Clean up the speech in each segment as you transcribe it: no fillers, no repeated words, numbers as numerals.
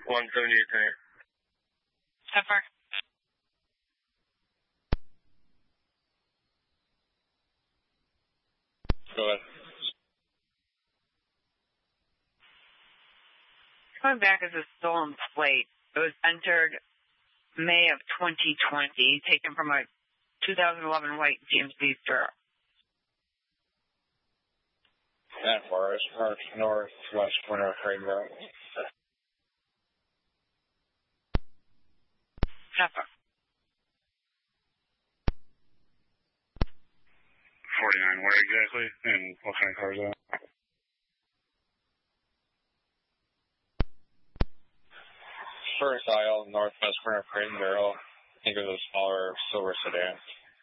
178. Pepper. Go ahead. Coming back as a stolen plate. It was entered May of 2020, taken from a 2011 white GMC Stirrup. That Forest Park, northwest corner of Craigville. Pepper. 49, where exactly? And what kind of car is that? First aisle, northwest corner of Crate and Barrel. I think it was a smaller silver sedan.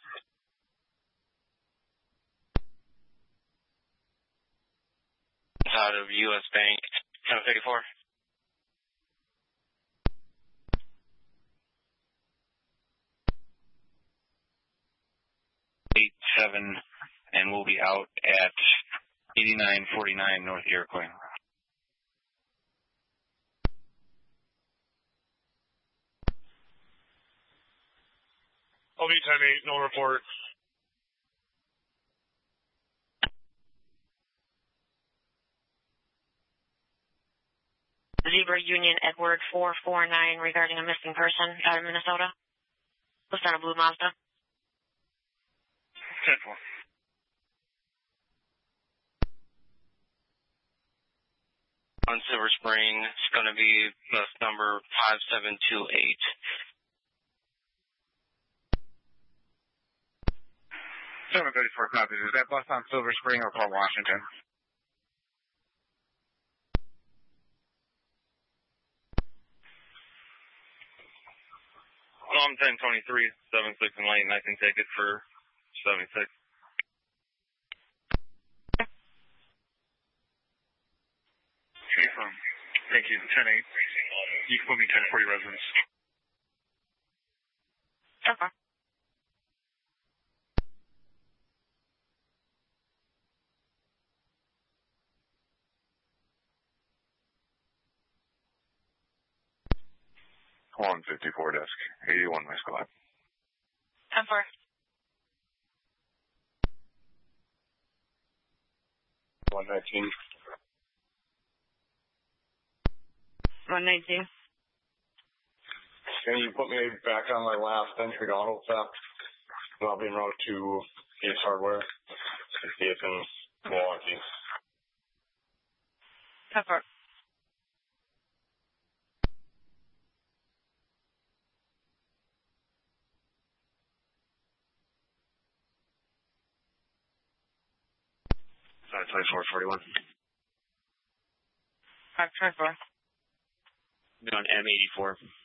Out of U.S. Bank, 1054. '87, and we'll be out at 8949 North Iroquois. I'll be 10-8, no report. Zebra Union Edward 449 regarding a missing person out of Minnesota. What's on a blue Mazda? 10-4. On Silver Spring, it's going to be bus number 5728. 734 copies. Is that bus on Silver Spring or Port Washington? Well, I'm 1023, 76 and late, and I can take it for 76. Confirm. Thank you. 10-8. You can put me 1040 residents. Okay. One 54 desk. 81 my squad. 10-4. One 19. 119. Can you put me back on my last entry to auto theft? I'll be en route to Ace Hardware. See if in Milwaukee. Pepper. Sorry, 2441. 524. On M84.